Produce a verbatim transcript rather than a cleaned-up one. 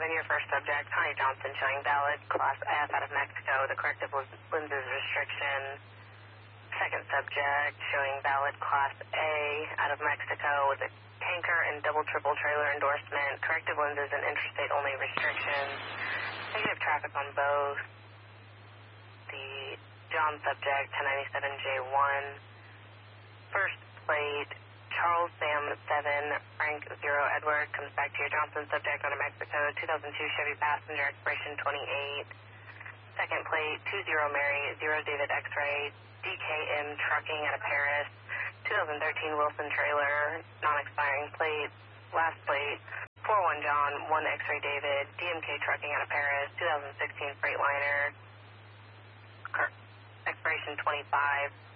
seven, your first subject, Connie Johnson, showing valid Class F out of Mexico, the corrective lenses restriction. Second subject, showing valid Class A out of Mexico with a tanker and double triple trailer endorsement, corrective lenses and interstate only restrictions. Negative traffic on both. The John subject, ten ninety-seven J one. First plate, Charles Sam seven, Frank zero Edward, comes back to your Johnson subject on a Mexico, two thousand two Chevy passenger, expiration twenty-eight. Second plate, two zero Mary, zero David X-ray, D K M trucking out of Paris, two thousand thirteen Wilson trailer, non-expiring plate. Last plate, four one John, one X-ray David, D M K trucking out of Paris, two thousand sixteen Freightliner, expiration twenty-five.